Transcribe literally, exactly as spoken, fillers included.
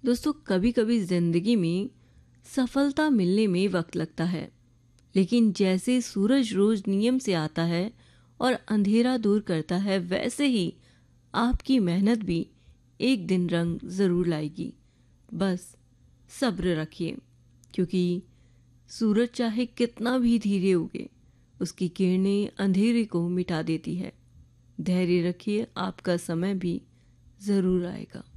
दोस्तों, कभी कभी जिंदगी में सफलता मिलने में वक्त लगता है, लेकिन जैसे सूरज रोज नियम से आता है और अंधेरा दूर करता है, वैसे ही आपकी मेहनत भी एक दिन रंग जरूर लाएगी। बस सब्र रखिए, क्योंकि सूरज चाहे कितना भी धीरे उगे, उसकी किरणें अंधेरे को मिटा देती है। धैर्य रखिए, आपका समय भी जरूर आएगा।